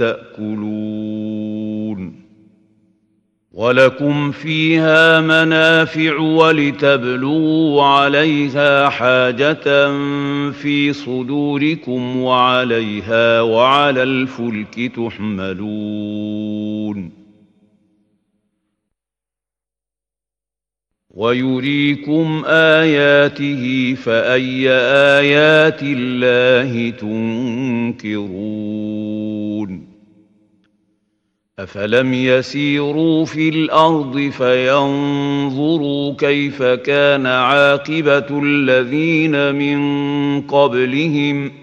تأكلون ولكم فيها منافع ولتبلغوا عليها حاجة في صدوركم وعليها وعلى الفلك تحملون ويريكم آياته فأي آيات الله تنكرون أفلم يسيروا في الأرض فينظروا كيف كان عاقبة الذين من قبلهم